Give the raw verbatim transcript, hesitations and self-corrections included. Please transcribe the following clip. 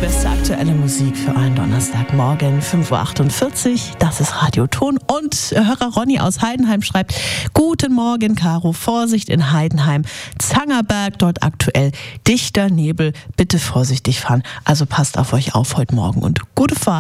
beste aktuelle Musik für einen Donnerstagmorgen, fünf Uhr achtundvierzig. Das ist Radioton. Und Hörer Ronny aus Heidenheim schreibt: Guten Morgen, Caro. Vorsicht in Heidenheim. Zangerberg, dort aktuell dichter Nebel. Bitte vorsichtig fahren. Also passt auf euch auf heute Morgen und gute Fahrt.